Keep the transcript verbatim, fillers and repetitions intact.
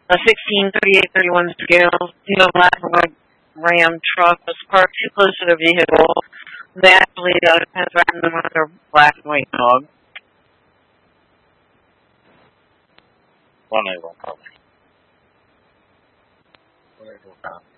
A sixteen thirty-eight thirty-one scale, you know, black and white Ram truck was parked too close to the vehicle. They actually uh, kind of threatened them with their black and white dog. one eight one, probably. one eight one.